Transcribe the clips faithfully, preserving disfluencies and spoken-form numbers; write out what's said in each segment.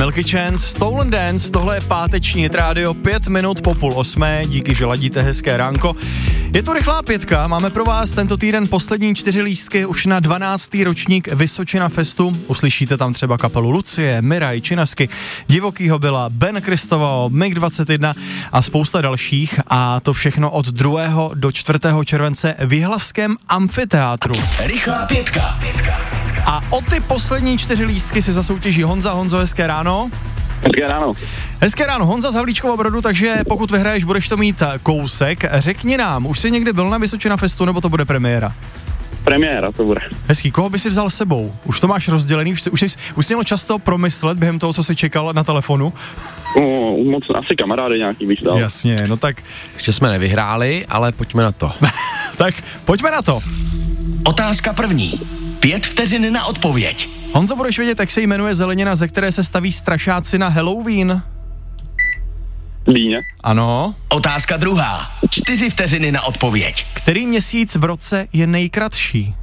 Milky Chance, Stolen Dance, tohle je páteční Hit Radio, pět minut po půl osmé, díky, že ladíte hezké ránko. Je to rychlá pětka, máme pro vás tento týden poslední čtyři lístky už na dvanáctý ročník Vysočina Festu. Uslyšíte tam třeba kapelu Lucie, Miraj, Činasky, Divokýho Byla, Ben Kristoval, mig dvacet jedna a spousta dalších, a to všechno od druhého do čtvrtého července v Jihlavském amfiteátru. Rychlá pětka. A o ty poslední čtyři lístky si zasoutěží Honza. Honzo, hezké ráno. Hezké ráno. Hezké ráno, Honza z Havlíčkova Brodu, takže pokud vyhraješ, budeš to mít kousek. Řekni nám, už jsi někdy byl na Vysočina Festu, nebo to bude premiéra? Premiéra to bude. Hezký, koho by si vzal s sebou? Už to máš rozdělený, už, už, jsi, už jsi měl často promyslet během toho, co jsi čekal na telefonu? O, moc, asi kamarády nějaký bych dal. Jasně, no tak... Ještě jsme nevyhráli, ale pojďme na to. Tak pojďme na to. Otázka první. Pět vteřin na odpověď. Honzo, budeš vědět, jak se jmenuje zelenina, ze které se staví strašáci na Halloween? Dýně. Ano. Otázka druhá. Čtyři vteřiny na odpověď. Který měsíc v roce je nejkratší?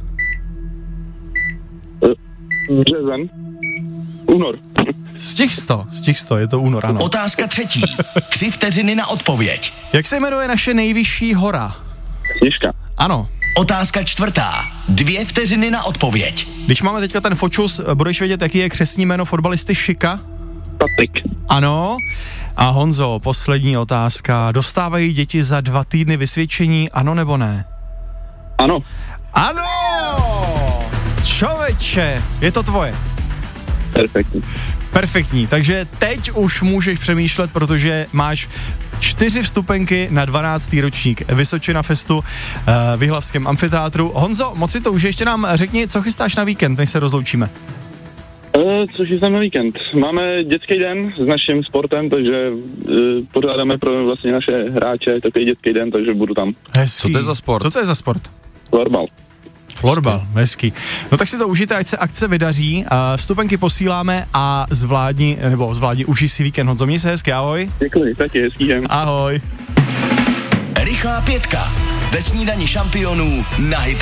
Březen. Únor. Z těch sto, z těch sto, je to únor, ano. Otázka třetí. Tři vteřiny na odpověď. Jak se jmenuje naše nejvyšší hora? Sněžka. Ano. Otázka čtvrtá. Dvě vteřiny na odpověď. Když máme teďka ten fočus, budeš vědět, jaký je křestní jméno fotbalisty Šika? Patrik. Ano. A Honzo, poslední otázka. Dostávají děti za dva týdny vysvědčení, ano nebo ne? Ano. Ano! Čověče, je to tvoje. Perfektní. Perfektní, takže teď už můžeš přemýšlet, protože máš čtyři vstupenky na dvanáctý ročník Vysočina Festu uh, v Jihlavském amfiteátru. Honzo, moc si to už ještě nám řekni, co chystáš na víkend, než se rozloučíme. E, což je na víkend. Máme dětský den s naším sportem, takže e, pořádáme pro vlastně naše hráče takový dětský den, takže budu tam. Hezký. Co to je za sport? Co to je za sport? Florbal. Florbal, hezký. No tak si to užijte, ať se akce vydaří. Uh, vstupenky posíláme a zvládni, nebo zvládni, užij si víkend. Honzo, měj se hezky, ahoj. Děkuji, taky hezký den. Ahoj. Rychlá pětka. Ve snídani šampionů na Hit